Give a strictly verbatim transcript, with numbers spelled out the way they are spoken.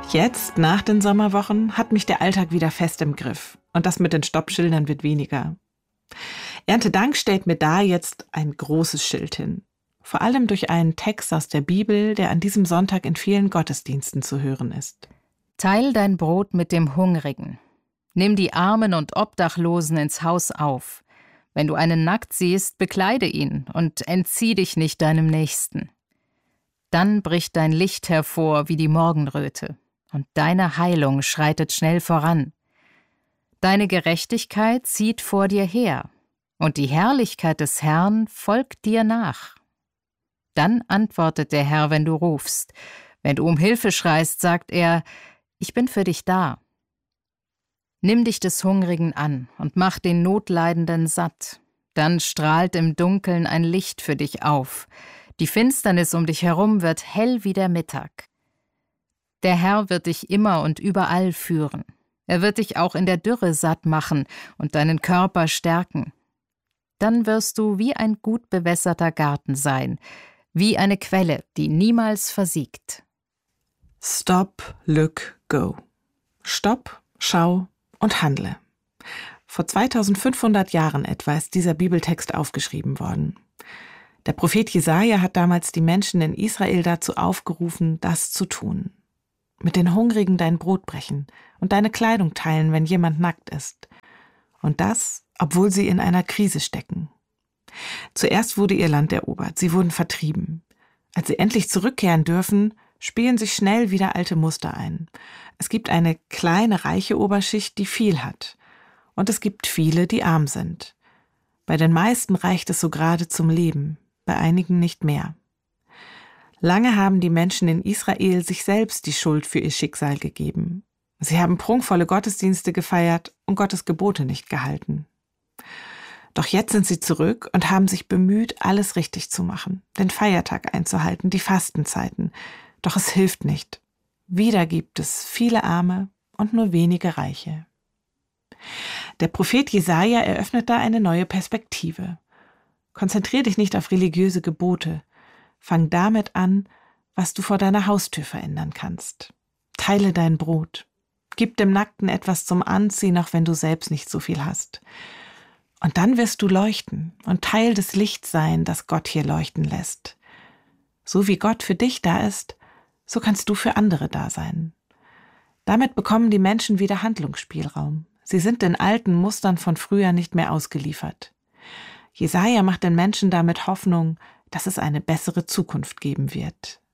Jetzt, nach den Sommerwochen, hat mich der Alltag wieder fest im Griff. Und das mit den Stoppschildern wird weniger. Erntedank stellt mir da jetzt ein großes Schild hin. Vor allem durch einen Text aus der Bibel, der an diesem Sonntag in vielen Gottesdiensten zu hören ist. Teil dein Brot mit dem Hungrigen. Nimm die Armen und Obdachlosen ins Haus auf. Wenn du einen nackt siehst, bekleide ihn und entzieh dich nicht deinem Nächsten. Dann bricht dein Licht hervor wie die Morgenröte, und deine Heilung schreitet schnell voran. Deine Gerechtigkeit zieht vor dir her, und die Herrlichkeit des Herrn folgt dir nach. Dann antwortet der Herr, wenn du rufst. Wenn du um Hilfe schreist, sagt er, ich bin für dich da. Nimm dich des Hungrigen an und mach den Notleidenden satt. Dann strahlt im Dunkeln ein Licht für dich auf. Die Finsternis um dich herum wird hell wie der Mittag. Der Herr wird dich immer und überall führen. Er wird dich auch in der Dürre satt machen und deinen Körper stärken. Dann wirst du wie ein gut bewässerter Garten sein, wie eine Quelle, die niemals versiegt. Stop, look, go. Stopp, schau und handle. Vor zweitausendfünfhundert Jahren etwa ist dieser Bibeltext aufgeschrieben worden. Der Prophet Jesaja hat damals die Menschen in Israel dazu aufgerufen, das zu tun. Mit den Hungrigen dein Brot brechen und deine Kleidung teilen, wenn jemand nackt ist. Und das, obwohl sie in einer Krise stecken. Zuerst wurde ihr Land erobert, sie wurden vertrieben. Als sie endlich zurückkehren dürfen, spielen sich schnell wieder alte Muster ein. Es gibt eine kleine, reiche Oberschicht, die viel hat. Und es gibt viele, die arm sind. Bei den meisten reicht es so gerade zum Leben, bei einigen nicht mehr. Lange haben die Menschen in Israel sich selbst die Schuld für ihr Schicksal gegeben. Sie haben prunkvolle Gottesdienste gefeiert und Gottes Gebote nicht gehalten. Doch jetzt sind sie zurück und haben sich bemüht, alles richtig zu machen, den Feiertag einzuhalten, die Fastenzeiten. Doch es hilft nicht. Wieder gibt es viele Arme und nur wenige Reiche. Der Prophet Jesaja eröffnet da eine neue Perspektive. Konzentrier dich nicht auf religiöse Gebote. Fang damit an, was du vor deiner Haustür verändern kannst. Teile dein Brot. Gib dem Nackten etwas zum Anziehen, auch wenn du selbst nicht so viel hast. Und dann wirst du leuchten und Teil des Lichts sein, das Gott hier leuchten lässt. So wie Gott für dich da ist, so kannst du für andere da sein. Damit bekommen die Menschen wieder Handlungsspielraum. Sie sind den alten Mustern von früher nicht mehr ausgeliefert. Jesaja macht den Menschen damit Hoffnung, dass es eine bessere Zukunft geben wird.